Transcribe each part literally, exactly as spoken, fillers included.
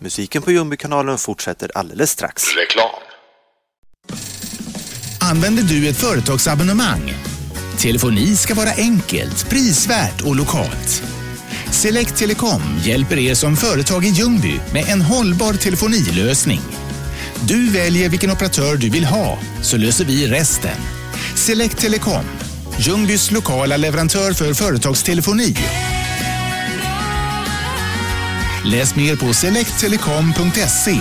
Musiken på Ljungbykanalen fortsätter alldeles strax. Reklam. Använder du ett företagsabonnemang? Telefoni ska vara enkelt, prisvärt och lokalt. Select Telecom hjälper er som företag i Ljungby med en hållbar telefonilösning. Du väljer vilken operatör du vill ha, så löser vi resten. Select Telecom, Ljungbys lokala leverantör för företagstelefoni. Läs mer på select telecom punkt se.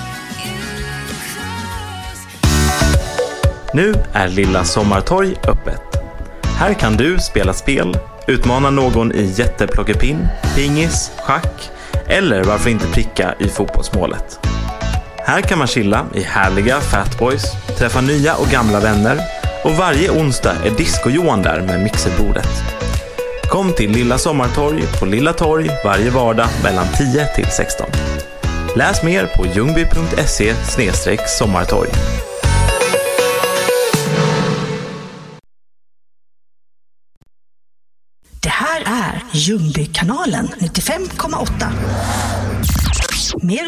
Nu är Lilla Sommartorg öppet. Här kan du spela spel, utmana någon i jätteplockepinn, pingis, schack eller varför inte pricka i fotbollsmålet. Här kan man chilla i härliga Fatboys, träffa nya och gamla vänner och varje onsdag är Disco-Johan där med mixerbordet. Kom till Lilla Sommartorg på Lilla Torg varje vardag mellan tio till sexton. Läs mer på ljungby punkt se slash sommartorg. Det här är Ljungbykanalen nittiofem komma åtta. Mer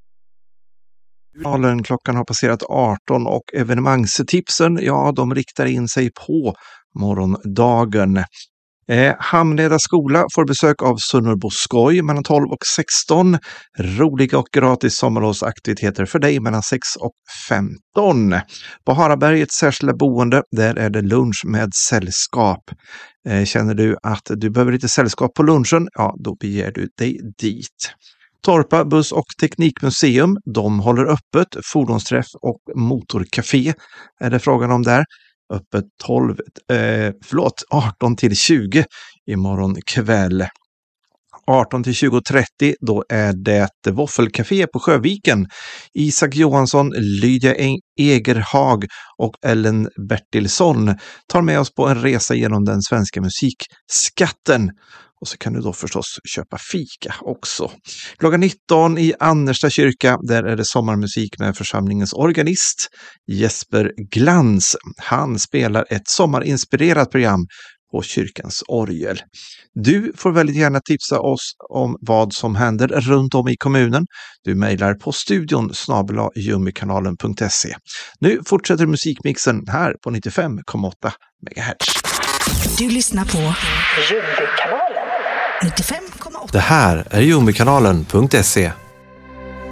Klockan har passerat arton och evenemangstipsen, ja, de riktar in sig på morgondagen. Eh, Hamneda skola får besök av Sunnerbo Skoj mellan tolv och sexton. Roliga och gratis sommarlovsaktiviteter för dig mellan sex och femton. På Harabergets särskilda boende, där är det lunch med sällskap. Eh, känner du att du behöver lite sällskap på lunchen, ja, då begär du dig dit. Torpa buss- och teknikmuseum, de håller öppet. Fordonsträff och motorcafé är det frågan om där. Öppet tolv, eh, förlåt, arton till tjugo imorgon kväll. arton till tjugo trettio, då är det Våffelcafé på Sjöviken. Isak Johansson, Lydia Egerhag och Ellen Bertilsson tar med oss på en resa genom den svenska musikskatten. Och så kan du då förstås köpa fika också. Klockan nitton i Annersta kyrka, där är det sommarmusik med församlingens organist Jesper Glans. Han spelar ett sommarinspirerat program på kyrkans orgel. Du får väldigt gärna tipsa oss om vad som händer runt om i kommunen. Du mejlar på studion snabel-a ljungbykanalen punkt se. Nu fortsätter musikmixen här på nittiofem komma åtta megahertz. Du lyssnar på Ljungbykanalen nittiofem komma åtta. Det här är ljungbykanalen punkt se.